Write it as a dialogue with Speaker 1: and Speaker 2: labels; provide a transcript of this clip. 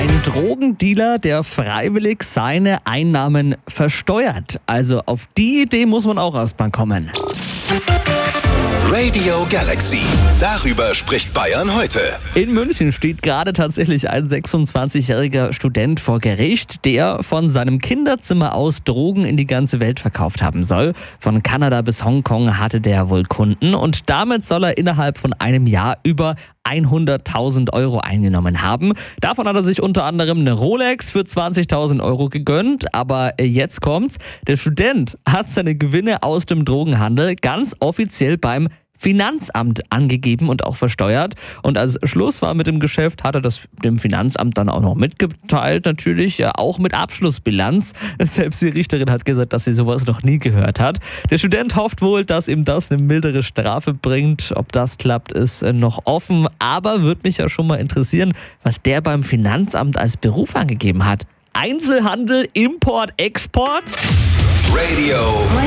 Speaker 1: Ein Drogendealer, der freiwillig seine Einnahmen versteuert. Also auf die Idee muss man auch erstmal kommen.
Speaker 2: Radio Galaxy. Darüber spricht Bayern heute.
Speaker 1: In München steht gerade tatsächlich ein 26-jähriger Student vor Gericht, der von seinem Kinderzimmer aus Drogen in die ganze Welt verkauft haben soll. Von Kanada bis Hongkong hatte der wohl Kunden und damit soll er innerhalb von einem Jahr über 100.000 Euro eingenommen haben. Davon hat er sich unter anderem eine Rolex für 20.000 Euro gegönnt. Aber jetzt kommt's. Der Student hat seine Gewinne aus dem Drogenhandel ganz offiziell beim Finanzamt angegeben und auch versteuert. Und als Schluss war mit dem Geschäft, hat er das dem Finanzamt dann auch noch mitgeteilt, natürlich auch mit Abschlussbilanz. Selbst die Richterin hat gesagt, dass sie sowas noch nie gehört hat. Der Student hofft wohl, dass ihm das eine mildere Strafe bringt. Ob das klappt, ist noch offen. Aber würde mich ja schon mal interessieren, was der beim Finanzamt als Beruf angegeben hat. Einzelhandel, Import, Export?
Speaker 2: Radio